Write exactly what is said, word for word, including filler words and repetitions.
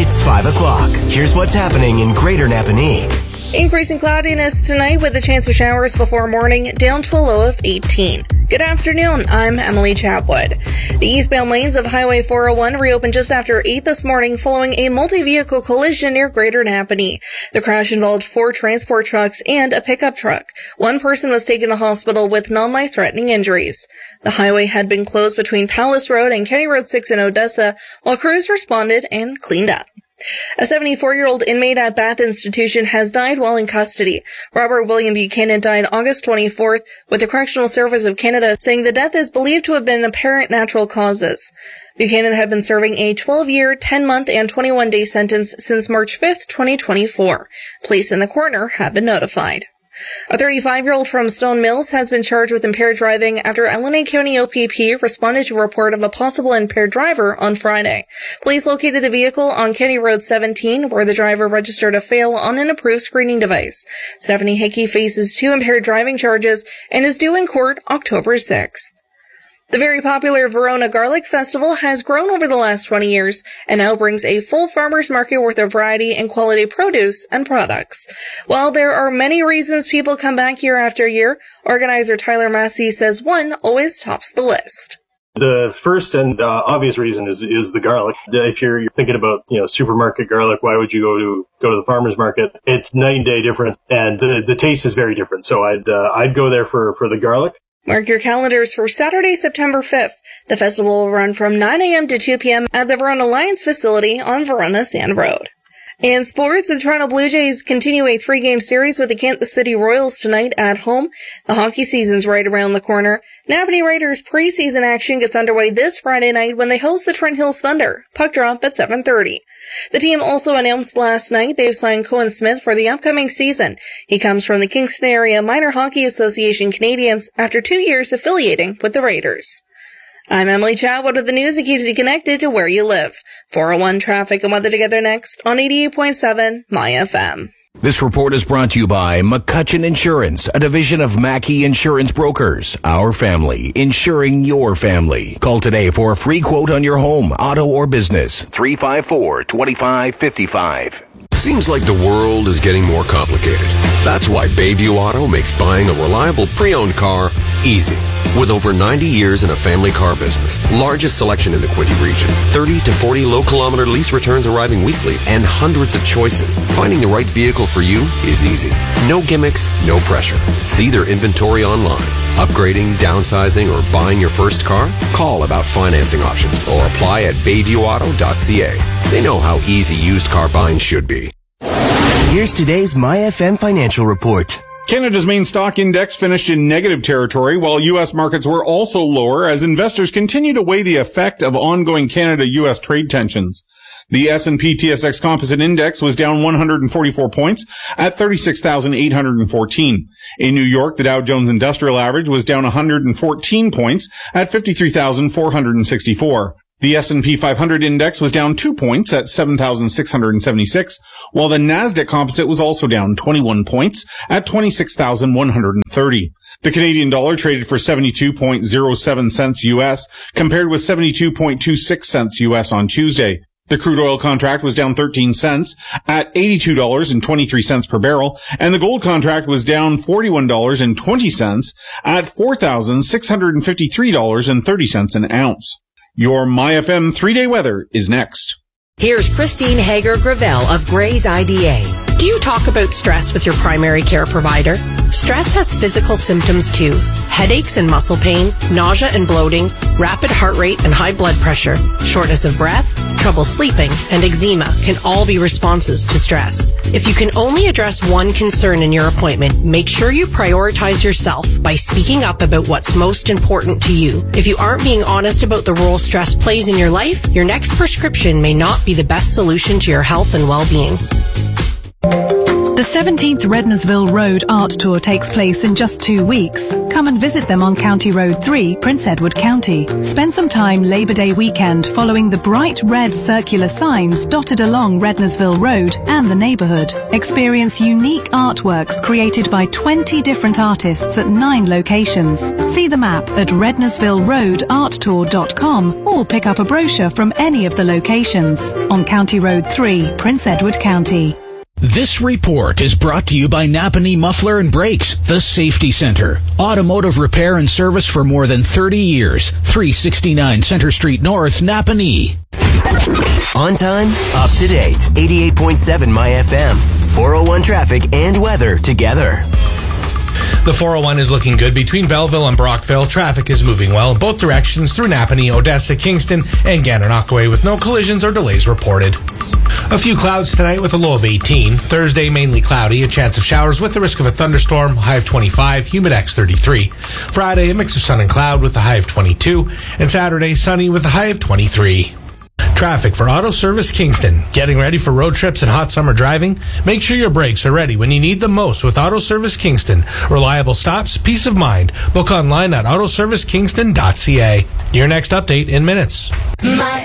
It's five o'clock. Here's what's happening in Greater Napanee. Increasing cloudiness tonight with a chance of showers before morning, down to a low of eighteen. Good afternoon, I'm Emily Chatwood. The eastbound lanes of Highway four oh one reopened just after eight this morning following a multi-vehicle collision near Greater Napanee. The crash involved four transport trucks and a pickup truck. One person was taken to hospital with non-life-threatening injuries. The highway had been closed between Palace Road and County Road six in Odessa while crews responded and cleaned up. A seventy-four-year-old inmate at Bath Institution has died while in custody. Robert William Buchanan died August twenty-fourth, with the Correctional Service of Canada saying the death is believed to have been apparent natural causes. Buchanan had been serving a twelve-year, ten-month, and twenty-one day sentence since March fifth, twenty twenty-four. Police in the coroner have been notified. A thirty-five-year-old from Stone Mills has been charged with impaired driving after L N A County O P P responded to a report of a possible impaired driver on Friday. Police located the vehicle on County Road seventeen, where the driver registered a fail on an approved screening device. Stephanie Hickey faces two impaired driving charges and is due in court October sixth. The very popular Verona Garlic Festival has grown over the last twenty years and now brings a full farmer's market worth of variety and quality produce and products. While there are many reasons people come back year after year, organizer Tyler Massey says one always tops the list. The first and uh, obvious reason is is the garlic. If you're thinking about, you know, supermarket garlic, why would you go to go to the farmer's market? It's night and day difference, and the the taste is very different. So I'd uh, I'd go there for for the garlic. Mark your calendars for Saturday, September fifth. The festival will run from nine a.m. to two p.m. at the Verona Lions facility on Verona Sand Road. In sports, the Toronto Blue Jays continue a three-game series with the Kansas City Royals tonight at home. The hockey season's right around the corner. Napanee Raiders preseason action gets underway this Friday night when they host the Trent Hills Thunder. Puck drop at seven thirty. The team also announced last night they've signed Cohen Smith for the upcoming season. He comes from the Kingston Area Minor Hockey Association Canadians after two years affiliating with the Raiders. I'm Emily Chatwood with the news that keeps you connected to where you live. four oh one traffic and weather together next on eighty-eight point seven My F M. This report is brought to you by McCutcheon Insurance, a division of Mackey Insurance Brokers. Our family, insuring your family. Call today for a free quote on your home, auto, or business. three five four, two five five five. Seems like the world is getting more complicated. That's why Bayview Auto makes buying a reliable pre-owned car easy. With over ninety years in a family car business, largest selection in the Quinte region, thirty to forty low-kilometer lease returns arriving weekly, and hundreds of choices, finding the right vehicle for you is easy. No gimmicks, no pressure. See their inventory online. Upgrading, downsizing, or buying your first car? Call about financing options or apply at bayview auto dot c a. They know how easy used car buying should be. Here's today's My F M financial report. Canada's main stock index finished in negative territory, while U S markets were also lower as investors continue to weigh the effect of ongoing Canada-U S trade tensions. The S and P T S X Composite Index was down one hundred forty-four points at thirty-six thousand eight hundred fourteen. In New York, the Dow Jones Industrial Average was down one hundred fourteen points at fifty-three thousand four hundred sixty-four. The S and P five hundred index was down two points at seven thousand six hundred seventy-six, while the Nasdaq Composite was also down twenty-one points at twenty-six thousand one hundred thirty. The Canadian dollar traded for seventy-two point oh seven cents U S, compared with seventy-two point two six cents U S on Tuesday. The crude oil contract was down thirteen cents at eighty-two dollars and twenty-three cents per barrel, and the gold contract was down forty-one dollars and twenty cents at four thousand six hundred fifty-three dollars and thirty cents an ounce. Your My F M three-day weather is next. Here's Christine Hager-Gravel of Gray's I D A. Do you talk about stress with your primary care provider? Stress has physical symptoms too. Headaches and muscle pain, nausea and bloating, rapid heart rate and high blood pressure, shortness of breath, trouble sleeping, and eczema can all be responses to stress. If you can only address one concern in your appointment, make sure you prioritize yourself by speaking up about what's most important to you. If you aren't being honest about the role stress plays in your life, your next prescription may not be the best solution to your health and well-being. The seventeenth Rednesville Road Art Tour takes place in just two weeks. Come and visit them on County Road three, Prince Edward County. Spend some time Labor Day weekend following the bright red circular signs dotted along Rednesville Road and the neighborhood. Experience unique artworks created by twenty different artists at nine locations. See the map at rednesville road art tour dot com or pick up a brochure from any of the locations on County Road three, Prince Edward County. This report is brought to you by Napanee Muffler and Brakes, the Safety Center. Automotive repair and service for more than thirty years. three sixty-nine Center Street North, Napanee. On time, up to date. eighty-eight point seven My F M. four oh one traffic and weather together. The four oh one is looking good. Between Belleville and Brockville, traffic is moving well in both directions through Napanee, Odessa, Kingston, and Gananoque with no collisions or delays reported. A few clouds tonight with a low of eighteen. Thursday, mainly cloudy, a chance of showers with the risk of a thunderstorm, high of twenty-five, humidex thirty-three. Friday, a mix of sun and cloud with a high of twenty-two. And Saturday, sunny with a high of twenty-three. Traffic for Auto Service Kingston. Getting ready for road trips and hot summer driving? Make sure your brakes are ready when you need them most with Auto Service Kingston. Reliable stops, peace of mind. Book online at auto service kingston dot c a. Your next update in minutes.